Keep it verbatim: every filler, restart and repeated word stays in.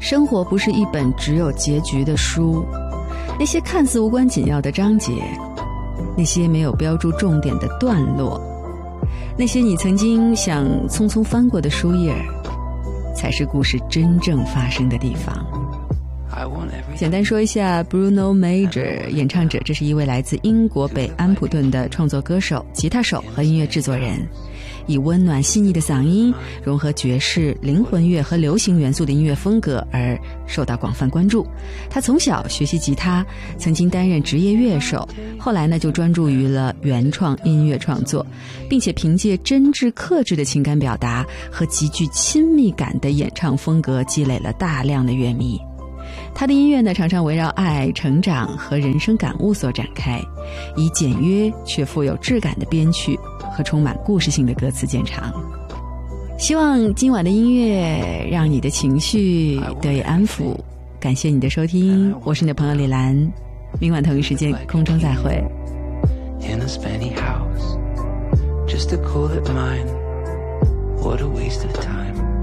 生活不是一本只有结局的书，那些看似无关紧要的章节，那些没有标注重点的段落，那些你曾经想匆匆翻过的书页，才是故事真正发生的地方。简单说一下 Bruno Major 演唱者，这是一位来自英国北安普顿的创作歌手、吉他手和音乐制作人，以温暖细腻的嗓音融合爵士、灵魂乐和流行元素的音乐风格而受到广泛关注。他从小学习吉他，曾经担任职业乐手，后来呢就专注于了原创音乐创作，并且凭借真挚克制的情感表达和极具亲密感的演唱风格积累了大量的乐迷。他的音乐呢，常常围绕爱、成长和人生感悟所展开，以简约却富有质感的编曲和充满故事性的歌词见长。希望今晚的音乐让你的情绪得以安抚。感谢你的收听，我是你的朋友李兰，明晚同一时间空中再会。 In a spenny house, just to call it mine. What a waste of time.